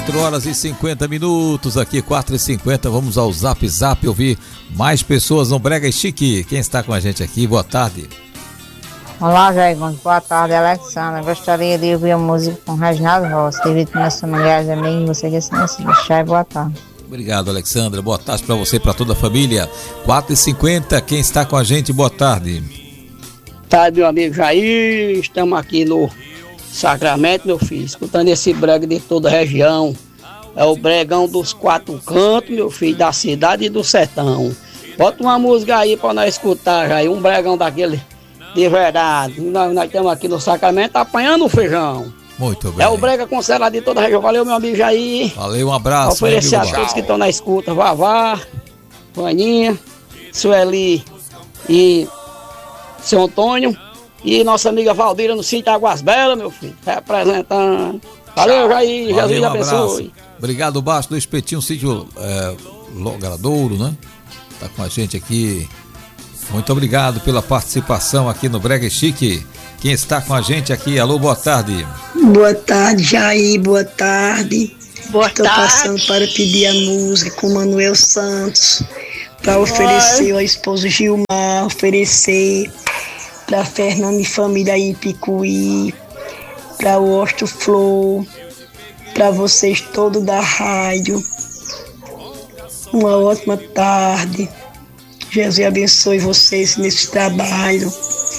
4h50 aqui, 4h50, vamos ao Zap Zap ouvir mais pessoas no Brega e Chique. Quem está com a gente aqui? Boa tarde. Olá, Jair Gomes. Boa tarde, Alexandra. Gostaria de ouvir a música com Reginaldo Rossi, devido para meus familiares, amigos, você que se deixar. Boa tarde. Obrigado, Alexandra. Boa tarde para você e para toda a família. 4h50, quem está com a gente? Boa tarde. Boa tarde, meu amigo Jair. Estamos aqui no Sacramento, meu filho, escutando esse brega de toda a região. É o bregão dos quatro cantos, meu filho, da cidade e do sertão. Bota uma música aí pra nós escutar, Jair, um bregão daquele de verdade. Nós estamos aqui no Sacramento apanhando o feijão. Muito bem. É o brega conselado de toda a região. Valeu, meu amigo Jair. Valeu, um abraço. Oferecer a todos que estão na escuta, Vavá, Vaninha, Sueli e seu Antônio. E nossa amiga Valdira no sítio Águas Belas, meu filho, representando. Valeu, Jair, Valeu, Jesus um abençoe. abraço. Obrigado, Baixo do Espetinho, sítio Logradouro, né? Tá com a gente aqui. Muito obrigado pela participação aqui no Brega e Chique. Quem está com a gente aqui? Alô, boa tarde. Boa tarde, Jair, boa tarde. Estou passando para pedir a música com Manuel Santos, para oferecer ao esposo Gilmar, oferecer para Fernando e família aí em Picuí, para o Osto Flor, para vocês todos da rádio. Uma ótima tarde. Jesus abençoe vocês nesse trabalho.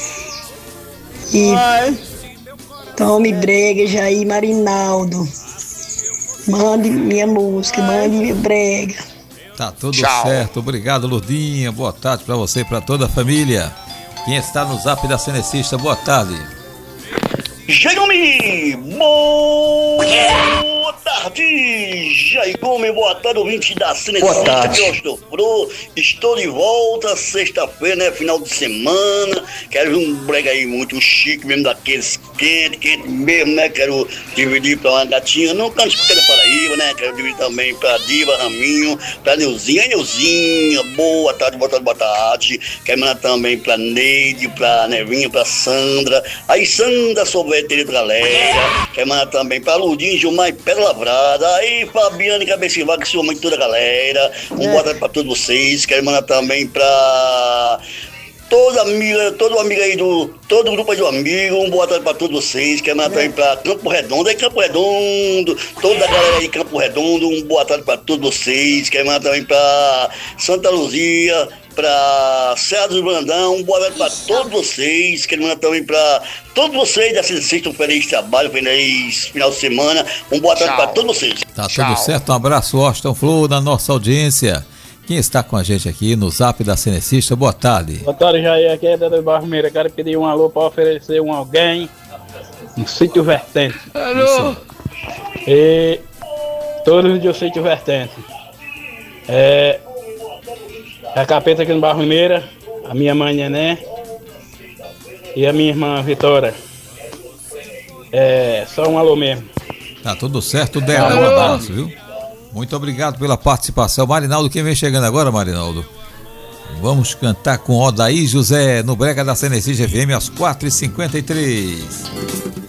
E tome brega, Jair Marinaldo. Mande minha música, mande minha brega. Tá tudo certo. Obrigado, Lourdinha. Boa tarde para você e para toda a família. Quem está no Zap da Cenecista? Boa tarde. Chega-me! Boa tarde! Jair Gomes, boa tarde, ouvinte da Cenecista, que eu estou de volta, sexta-feira, né, final de semana, quero um brega aí muito chique, mesmo daqueles quente mesmo, né, quero dividir pra uma gatinha, não canto porque é da Paraíba, né, quero dividir também pra Diva, Raminho, pra Neuzinha, boa tarde, quero mandar também pra Neide, pra Nevinha, pra Sandra, aí Sandra, sorveteria da galera, quero mandar também pra Ludinho, Gilmar e Pedra Lavrada, aí Fabiana e Cabecivaga, que sua mãe toda a galera, boa tarde pra todos vocês, quero mandar também pra todo amigo aí todo grupo aí do amigo, boa tarde pra todos vocês, quero mandar também pra Campo Redondo, toda a galera aí Campo Redondo, boa tarde pra todos vocês, quero mandar também pra Santa Luzia, pra Serra dos Brandão, boa tarde pra todos vocês, quero mandar também pra todos vocês dessa sexta, um feliz trabalho, feliz final de semana, boa tarde pra todos vocês. Tá tudo certo, um abraço, Austin Flor, da nossa audiência. Quem está com a gente aqui no Zap da Cenecista? Boa tarde. Boa tarde, Jair, aqui é Dado Barmeira, quero pedir um alô para oferecer alguém no Sítio Vertente. Alô! E todos do Sítio Vertente. A Capeta aqui no Barmeira, a minha mãe Nené e a minha irmã Vitória. Só um alô mesmo. Tá tudo certo, dela, um abraço, viu? Muito obrigado pela participação. Marinaldo, quem vem chegando agora, Marinaldo? Vamos cantar com Odaí José no Brega da Cenecista FM às 4h53.